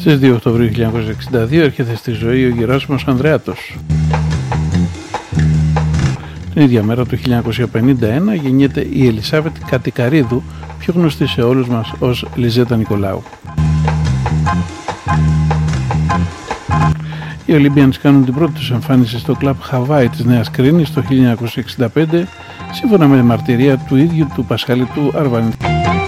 Στις 2 Οκτωβρίου 1962 έρχεται στη ζωή ο Γεράσιμος Ανδρεάτος. Την ίδια μέρα του 1951 γεννιέται η Ελισάβετ Κατικαρίδου, πιο γνωστή σε όλους μας ως Λιζέτα Νικολάου. Οι Olympians κάνουν την πρώτη τους εμφάνιση στο κλαμπ Χαβάη της Νέας Κρίνης το 1965, σύμφωνα με τη μαρτυρία του ίδιου του Πασχαλητού Αρβανίτη.